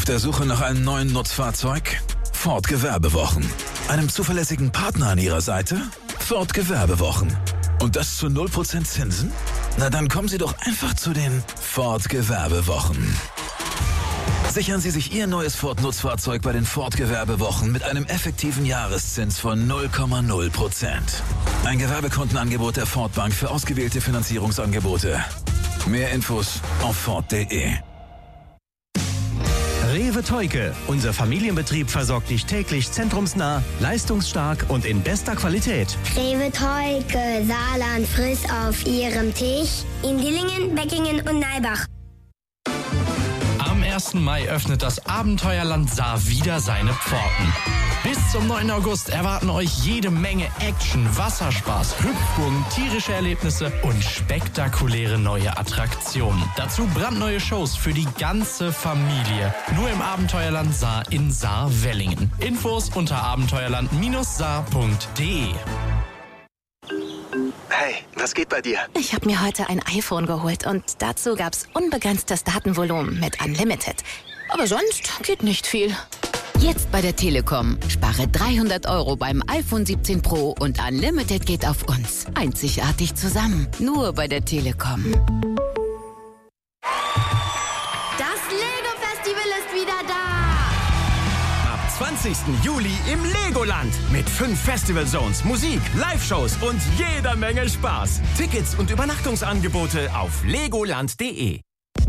Auf der Suche nach einem neuen Nutzfahrzeug? Ford Gewerbewochen. Einem zuverlässigen Partner an Ihrer Seite? Ford Gewerbewochen. Und das zu 0% Zinsen? Na dann kommen Sie doch einfach zu den Ford Gewerbewochen. Sichern Sie sich Ihr neues Ford-Nutzfahrzeug bei den Ford Gewerbewochen mit einem effektiven Jahreszins von 0,0%. Ein Gewerbekontenangebot der Ford Bank für ausgewählte Finanzierungsangebote. Mehr Infos auf Ford.de. Rewe Theuke. Unser Familienbetrieb versorgt dich täglich zentrumsnah, leistungsstark und in bester Qualität. Rewe Theuke, Saarland, friss auf ihrem Tisch in Dillingen, Beckingen und Neibach. Am 1. Mai öffnet das Abenteuerland Saar wieder seine Pforten. Bis zum 9. August erwarten euch jede Menge Action, Wasserspaß, Hüpfburgen, tierische Erlebnisse und spektakuläre neue Attraktionen. Dazu brandneue Shows für die ganze Familie. Nur im Abenteuerland Saar in Saar-Wellingen. Infos unter abenteuerland-saar.de. Hey, was geht bei dir? Ich habe mir heute ein iPhone geholt und dazu gab's unbegrenztes Datenvolumen mit Unlimited. Aber sonst geht nicht viel. Jetzt bei der Telekom. Spare 300 € beim iPhone 17 Pro und Unlimited geht auf uns. Einzigartig zusammen. Nur bei der Telekom. Das Lego-Festival ist wieder da. Ab 20. Juli im Legoland. Mit 5 Festival Zones, Musik, Live-Shows und jeder Menge Spaß. Tickets und Übernachtungsangebote auf legoland.de.